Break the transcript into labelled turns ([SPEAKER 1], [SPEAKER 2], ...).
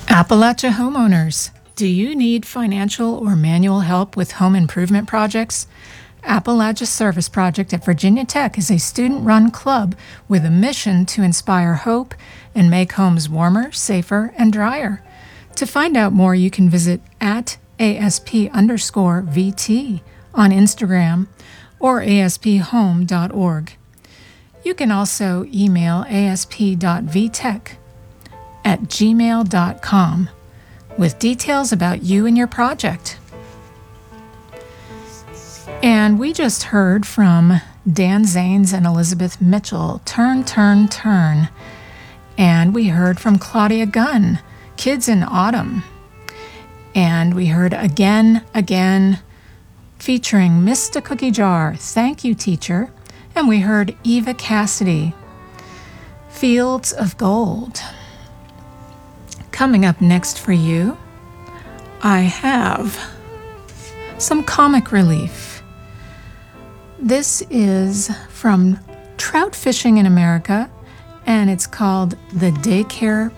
[SPEAKER 1] Appalachia homeowners, do you need financial or manual help with home improvement projects? Appalachia Service Project at Virginia Tech is a student-run club with a mission to inspire hope and make homes warmer, safer, and drier. To find out more, you can visit at ASP_VT on Instagram or aspHome.org. You can also email asp.vtech@gmail.com with details about you and your project. And we just heard from Dan Zanes and Elizabeth Mitchell, Turn, Turn, Turn. And we heard from Claudia Gunn, Kids in Autumn. And we heard Again, Again, featuring Miss the Cookie Jar, Thank You, Teacher. And we heard Eva Cassidy, Fields of Gold. Coming up next for you, I have some comic relief. This is from Trout Fishing in America, and it's called The Daycare